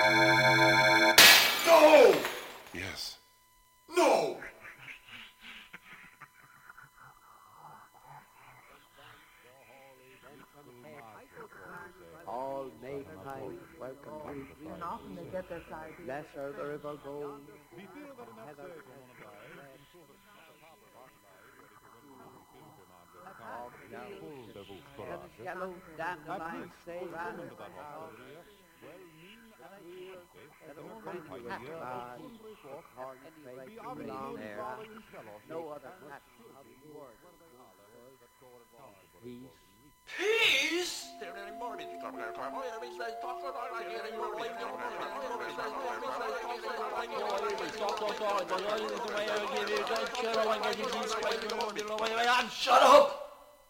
No! Yes. No! All mankind welcome you. Often they get this idea. Lesser the river goes. Yellow dandelion say no other cat. Peace. Peace? Shut up!